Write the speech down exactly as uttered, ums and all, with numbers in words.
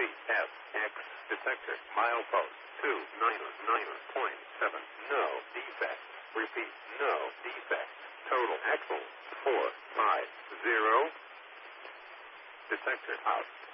F X detector milepost two nine nine point seven. No defect. Repeat. No defect. Total axle four five zero. Detector out.